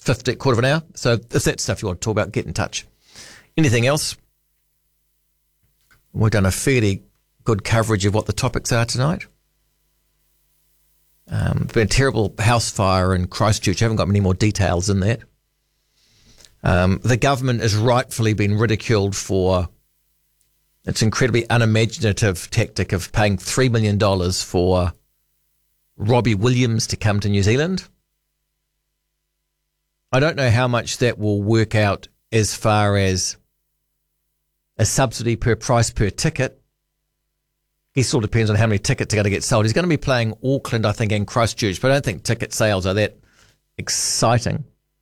quarter of an hour. So if that's stuff you want to talk about, get in touch. Anything else? We've done a fairly good coverage of what the topics are tonight. There's been a terrible house fire in Christchurch. I haven't got many more details in that. The government has rightfully been ridiculed for its incredibly unimaginative tactic of paying $3 million for Robbie Williams to come to New Zealand. I don't know how much that will work out as far as a subsidy per price per ticket. It all depends on how many tickets are going to get sold. He's going to be playing Auckland, I think, and Christchurch, but I don't think ticket sales are that exciting.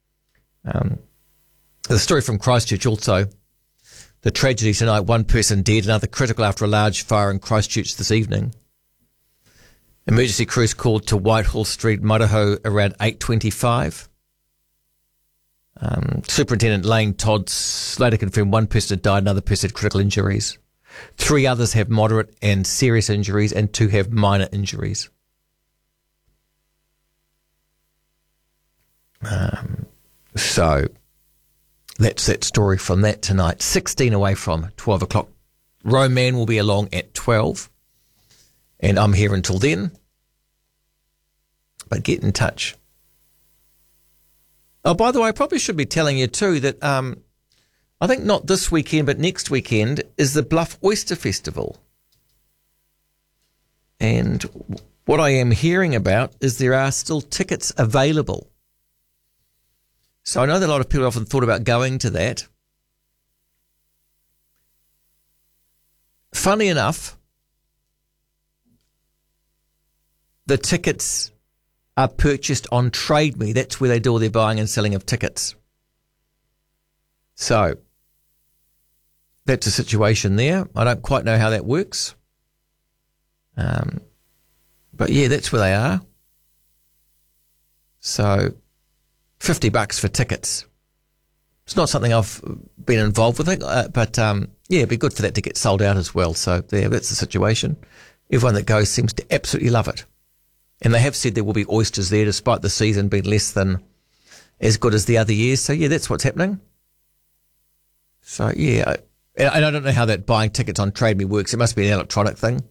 The story from Christchurch also, the tragedy tonight, one person dead, another critical after a large fire in Christchurch this evening. Emergency crews called to Whitehall Street, Maraho, around 8:25. Superintendent Lane Todd later confirmed one person had died, another person had critical injuries. 3 others have moderate and serious injuries, and 2 have minor injuries. So that's that story from that tonight. 16 away from 12 o'clock. Roman will be along at 12, and I'm here until then. But get in touch. Oh, by the way, I probably should be telling you too that I think not this weekend, but next weekend is the Bluff Oyster Festival. And what I am hearing about is there are still tickets available. So I know that a lot of people often thought about going to that. Funnily enough, the tickets are purchased on Trade Me. That's where they do all their buying and selling of tickets. So that's a situation there. I don't quite know how that works. But yeah, that's where they are. So $50 for tickets. It's not something I've been involved with, but yeah, it'd be good for that to get sold out as well. So yeah, that's the situation. Everyone that goes seems to absolutely love it. And they have said there will be oysters there despite the season being less than as good as the other years. So yeah, that's what's happening. So yeah, and I don't know how that buying tickets on Trade Me works. It must be an electronic thing.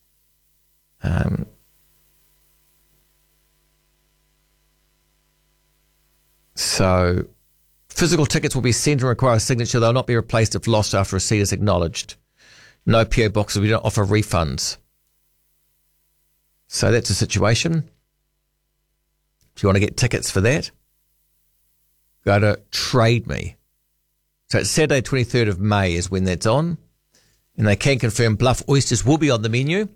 So physical tickets will be sent and require a signature. They'll not be replaced if lost after a receipt is acknowledged. No PO boxes. We don't offer refunds. So that's a situation. If you want to get tickets for that, go to Trade Me. So it's Saturday, 23rd of May is when that's on. And they can confirm Bluff Oysters will be on the menu.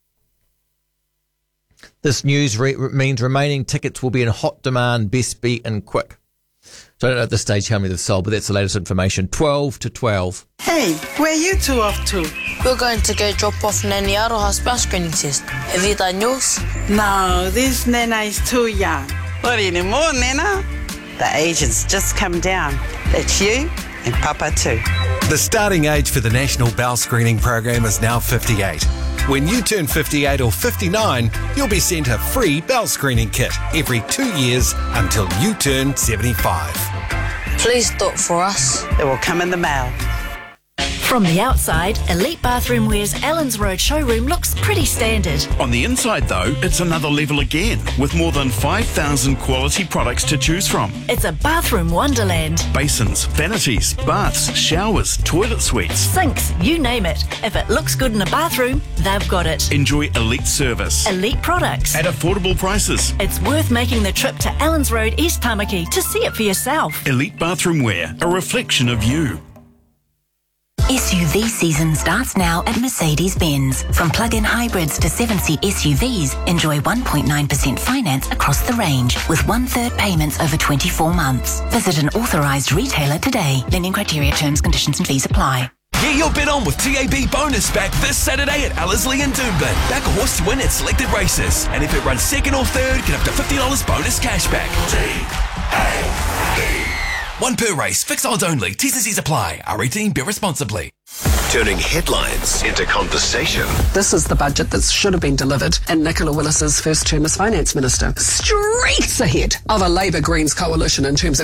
This news means remaining tickets will be in hot demand, best be and quick. So I don't know at this stage how many they've sold, but that's the latest information. 12 to 12. Hey, where are you two off to? We're going to go drop off Nanny Aroha's bus screening test. Have you done yours? No, this Nana is too young. What anymore, Nana? The age has just come down. That's you and Papa too. The starting age for the National Bowel Screening Program is now 58. When you turn 58 or 59, you'll be sent a free bowel screening kit every 2 years until you turn 75. Please do it for us. It will come in the mail. From the outside, Elite Bathroom Wear's Allens Road showroom looks pretty standard. On the inside, though, it's another level again, with more than 5,000 quality products to choose from. It's a bathroom wonderland. Basins, vanities, baths, showers, toilet suites, Sinks, you name it. If it looks good in a bathroom, they've got it. Enjoy elite service Elite products. at affordable prices. It's worth making the trip to Allens Road, East Tamaki to see it for yourself. Elite Bathroom Wear, a reflection of you. SUV season starts now at Mercedes-Benz. From plug-in hybrids to 7-seat SUVs, enjoy 1.9% finance across the range with 1/3 payments over 24 months. Visit an authorised retailer today. Lending criteria, terms, conditions and fees apply. Get your bet on with TAB Bonus Back this Saturday at Ellerslie and Doomben. Back a horse to win at selected races. And if it runs second or third, get up to $50 bonus cashback. TAB. One per race, fixed odds only. T's and C's apply. R18, bet responsibly. Turning headlines into conversation. This is the budget that should have been delivered in Nicola Willis's first term as Finance Minister. Streets ahead of a Labour Greens coalition in terms of